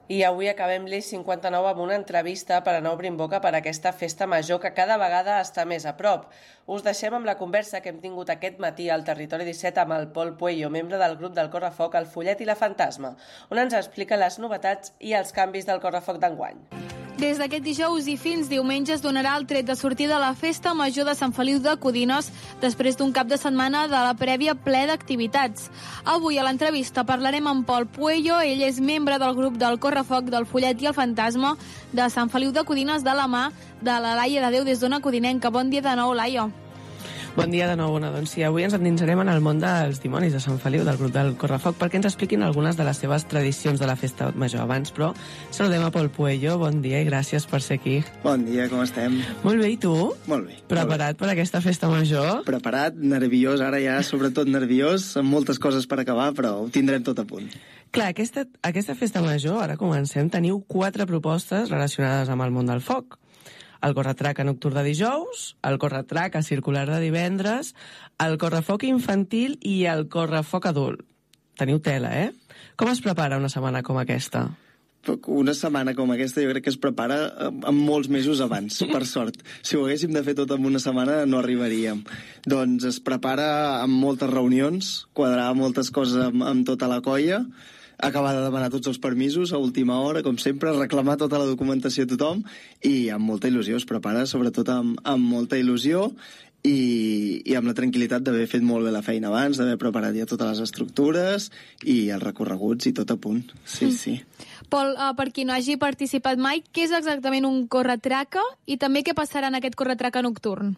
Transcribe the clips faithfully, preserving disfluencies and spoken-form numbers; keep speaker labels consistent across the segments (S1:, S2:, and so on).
S1: I avui acabem l'I cinquanta-nou amb una entrevista per anar obrint boca per aquesta festa major que cada vegada està més a prop. Us deixem amb la conversa que hem tingut aquest matí al Territori disset amb el Pol Pueyo, membre del grup del Correfoc El Follet i la Fantasma, on ens explica les novetats i els canvis del Correfoc d'enguany.
S2: Des d'aquest dijous i fins diumenge es donarà el tret de sortida a la Festa Major de Sant Feliu de Codines després d'un cap de setmana de la prèvia ple d'activitats. Avui a l'entrevista parlarem amb Pol Pueyo. Ell és membre del grup del Correfoc del Follet i el Fantasma de Sant Feliu de Codines de la mà de la Laia de Déu des d'Ona Codinenca. Bon dia de nou, Laia.
S3: Bon dia de nou, Ona. Doncs sí, avui ens endinsarem en el món dels dimonis de Sant Feliu, del grup del Correfoc, perquè ens expliquin algunes de les seves tradicions de la festa major. Abans, però, saludem a Pol Pueyo. Bon dia i gràcies per ser aquí.
S4: Bon dia, com estem?
S3: Molt bé, i tu?
S4: Molt bé.
S3: Preparat
S4: molt bé.
S3: per aquesta festa major?
S4: Preparat, nerviós, ara ja, sobretot nerviós, amb moltes coses per acabar, però ho tindrem tot a punt.
S3: Clar, aquesta, aquesta festa major, ara comencem, teniu quatre propostes relacionades amb el món del foc. El corretraca nocturn de dijous, el corretraca circular de divendres, el correfoc infantil i el correfoc adult. Teniu tela, eh? Com es prepara una setmana com aquesta?
S4: Una setmana com aquesta jo crec que es prepara amb molts mesos abans, per sort. Si ho haguéssim de fer tot en una setmana no arribaríem. Doncs es prepara amb moltes reunions, quadrar moltes coses amb, amb tota la colla, acabar de demanar tots els permisos a última hora, com sempre, reclamar tota la documentació a tothom i amb molta il·lusió. Es prepara sobretot amb, amb molta il·lusió i, i amb la tranquil·litat d'haver fet molt bé la feina abans, d'haver preparat ja totes les estructures i els recorreguts i tot a punt. Sí, mm. sí.
S2: Pol, uh, per qui no hagi participat mai, què és exactament un corretraca i també què passarà en aquest corretraca nocturn?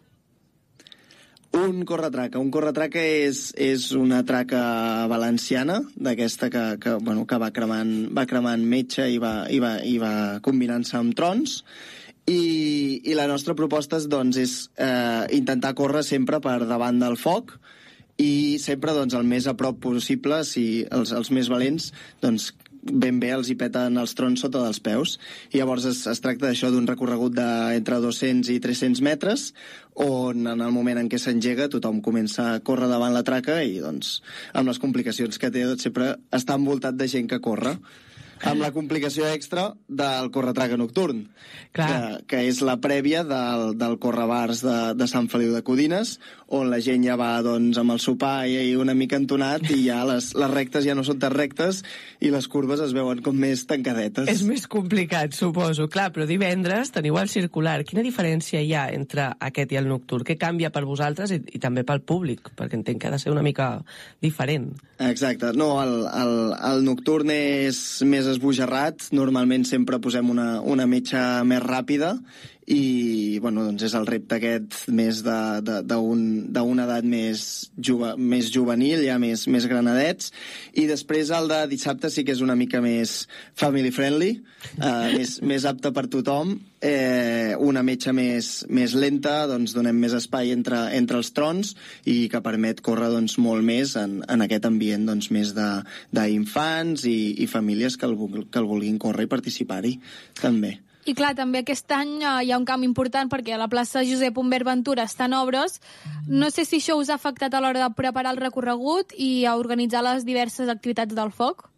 S4: Un corretraca. Un corretraca és, és una traca valenciana, d'aquesta que, que, bueno, que va cremant, va cremant metge i va, i va, i va combinant-se amb trons. I, i la nostra proposta doncs, és eh, intentar córrer sempre per davant del foc i sempre doncs, el més a prop possible, si els, els més valents doncs, ben bé els hi peten els trons sota dels peus. I llavors es, es tracta d'això, d'un recorregut d'entre dos-cents i tres-cents metres, on en el moment en què s'engega tothom comença a córrer davant la traca i doncs amb les complicacions que té doncs, sempre està envoltat de gent que corre, amb la complicació extra del corretraca nocturn, que, que és la prèvia del, del correbars de, de Sant Feliu de Codines, on la gent ja va doncs, amb el sopar i una mica entonat i ja les, les rectes ja no són tan rectes i les curves es veuen com més tancadetes.
S3: És més complicat, suposo. Clar, però divendres teniu el circular. Quina diferència hi ha entre aquest i el nocturn? Què canvia per vosaltres i, i també pel públic? Perquè entenc que ha de ser una mica diferent.
S4: Exacte. No, el, el, el nocturn és més esbojarrat. Normalment sempre posem una, una metxa més ràpida i bueno, doncs és el repte aquest més d'una edat més, juve, més juvenil, ja més, més granadets, i després el de dissabte sí que és una mica més family friendly, eh, més, més apte per tothom, eh, una metxa més, més lenta, doncs donem més espai entre, entre els trons i que permet córrer doncs, molt més en, en aquest ambient doncs, més d'infants i, i famílies que el, que el vulguin córrer i participar-hi també.
S2: I clar, també aquest any uh, hi ha un canvi important perquè a la plaça Josep Humbert Ventura estan obres. No sé si això us ha afectat a l'hora de preparar el recorregut i a organitzar les diverses activitats del foc?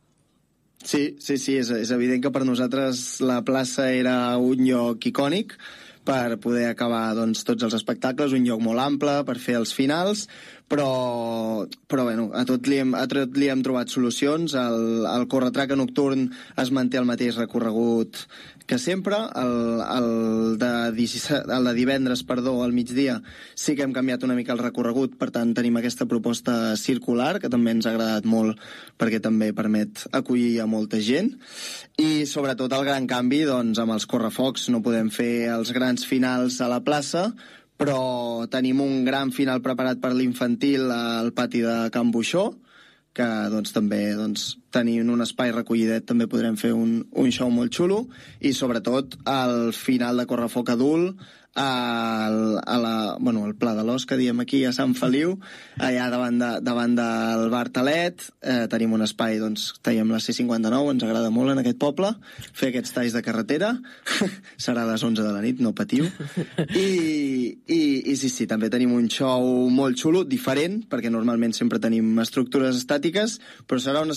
S4: Sí, sí, sí, és, és evident que per nosaltres la plaça era un lloc icònic per poder acabar doncs, tots els espectacles, un lloc molt ample per fer els finals, però, però bueno, a tot li hem, a tot li hem trobat solucions. El, el corretraca nocturn es manté el mateix recorregut que sempre. El, el, de, el de divendres, perdó, al migdia, sí que hem canviat una mica el recorregut, per tant tenim aquesta proposta circular, que també ens ha agradat molt perquè també permet acollir a molta gent. I sobretot el gran canvi, doncs, amb els correfocs no podem fer els grans finals a la plaça, però tenim un gran final preparat per l'infantil al pati de Can Buixó, que doncs, també doncs, tenint un espai recollidet també podrem fer un, un show molt xulo, i sobretot el final de correfoc adult al, a la, bueno, al Pla de l'Os, que diem aquí a Sant Feliu, allà davant, de, davant del bar Talet, eh, tenim un espai, doncs, tallem la C cinquanta-nou, ens agrada molt en aquest poble, fer aquests talls de carretera, serà a les onze de la nit, no patiu, i, i, i sí, sí, també tenim un show molt xulo, diferent, perquè normalment sempre tenim estructures estàtiques, però serà una estructura així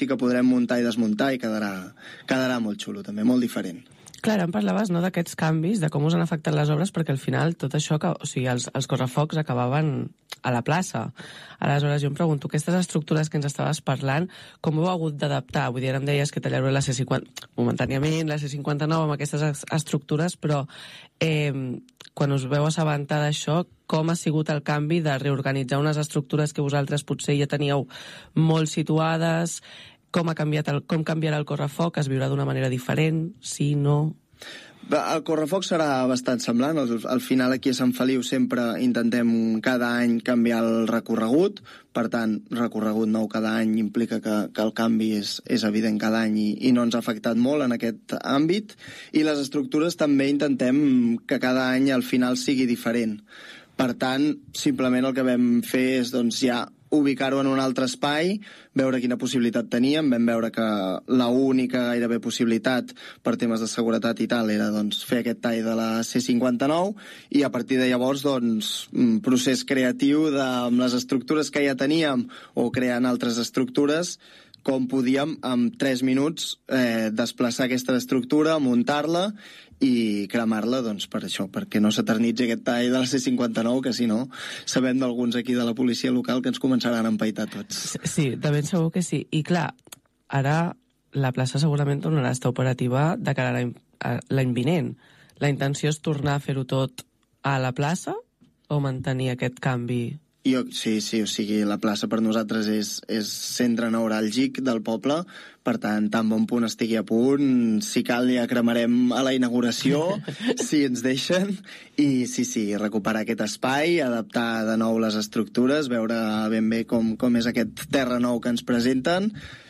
S4: així que podrem muntar i desmuntar i quedarà, quedarà molt xulo també, molt diferent.
S3: Clar, em parlaves, no, d'aquests canvis, de com us han afectat les obres, perquè al final tot això, que, o sigui, els, els correfocs acabaven a la plaça. Aleshores, jo em pregunto, aquestes estructures que ens estaves parlant, com ho heu hagut d'adaptar? Vull dir, ara em deies que tallareu la C cinquanta, momentàniament, la C cinquanta-nou amb aquestes estructures, però eh, quan us veu assabentar d'això, com ha sigut el canvi de reorganitzar unes estructures que vosaltres potser ja teníeu molt situades? Com ha canviat el, com canviarà el correfoc? Es viurà d'una manera diferent? Sí, no?
S4: El correfoc serà bastant semblant. Al, al final aquí a Sant Feliu sempre intentem cada any canviar el recorregut. Per tant, recorregut nou cada any implica que, que el canvi és, és evident cada any i, i no ens ha afectat molt en aquest àmbit. I les estructures també intentem que cada any al final sigui diferent. Per tant, simplement el que vam fer és doncs, ja ubicar-ho en un altre espai, veure quina possibilitat teníem. Vam veure que l'única gairebé possibilitat per temes de seguretat i tal era doncs, fer aquest tall de la C cinquanta-nou i a partir de llavors doncs, un procés creatiu de, amb les estructures que ja teníem o creant altres estructures, com podíem en tres minuts eh, desplaçar aquesta estructura, muntar-la i cremar-la, doncs, per això, perquè no s'eternitzi aquest tall de la C cinquanta-nou, que si no, sabem d'alguns aquí de la policia local que ens començaran a empaitar tots.
S3: Sí, de ben segur que sí. I clar, ara la plaça segurament tornarà a estar operativa de cara a l'any, a l'any vinent. La intenció és tornar a fer-ho tot a la plaça o mantenir aquest canvi?
S4: Jo, sí, sí, o sigui, la plaça per nosaltres és, és centre neuràlgic del poble, per tant, tan bon punt estigui a punt, si cal ja cremarem a la inauguració, si ens deixen, i sí, sí, recuperar aquest espai, adaptar de nou les estructures, veure ben bé com, com és aquest terra nou que ens presenten,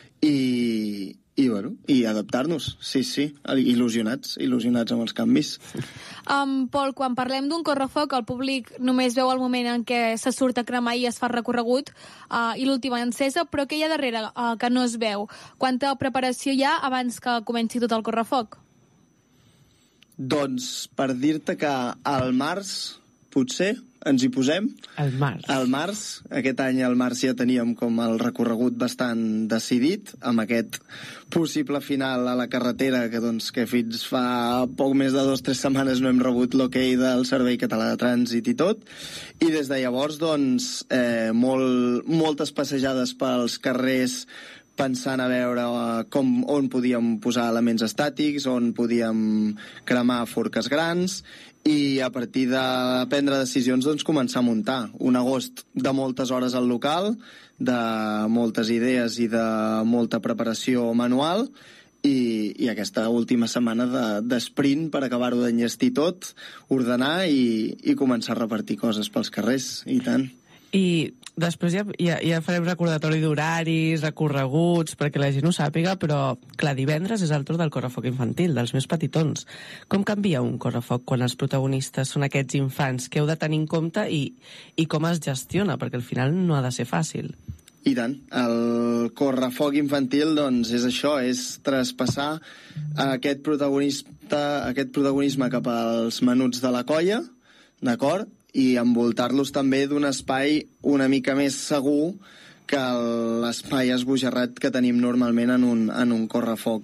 S4: i, i, bueno, i adaptar-nos, sí, sí, il·lusionats, il·lusionats amb els canvis.
S2: Um, Pol, quan parlem d'un correfoc, el públic només veu el moment en què se surt a cremar i es fa recorregut uh, i l'última encesa, però què hi ha darrere uh, que no es veu? Quanta preparació hi ha abans que comenci tot el correfoc?
S4: Doncs per dir-te que al març, potser, ens hi posem.
S3: Al març.
S4: Al març. Aquest any al març ja teníem com el recorregut bastant decidit, amb aquest possible final a la carretera que, doncs, que fins fa poc més de dues o tres setmanes no hem rebut l'hoquei del Servei Català de Trànsit i tot. I des de llavors, doncs, eh, molt, moltes passejades pels carrers pensant a veure com, on podíem posar elements estàtics, on podíem cremar forques grans, i a partir de prendre decisions doncs començar a muntar. Un agost de moltes hores al local, de moltes idees i de molta preparació manual, i, i aquesta última setmana de, de sprint per acabar-ho d'enllestir tot, ordenar i, i començar a repartir coses pels carrers, i tant.
S3: I després ja, ja, ja farem recordatori d'horaris, recorreguts, perquè la gent ho sàpiga, però, clar, divendres és el torn del correfoc infantil, dels més petitons. Com canvia un correfoc quan els protagonistes són aquests infants? Què heu de tenir en compte i, i com es gestiona? Perquè al final no ha de ser fàcil.
S4: I tant. El correfoc infantil, doncs, és això, és traspassar aquest protagonista, aquest protagonisme cap als menuts de la colla, d'acord? I envoltar-los també d'un espai una mica més segur que l'espai esbojarrat que tenim normalment en un, en un correfoc